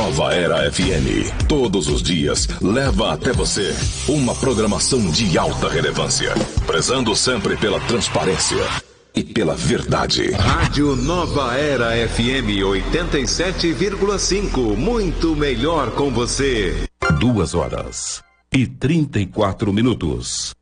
Nova Era FM, todos os dias, leva até você uma programação de alta relevância, prezando sempre pela transparência e pela verdade. Rádio Nova Era FM 87,5, muito melhor com você. 2h34.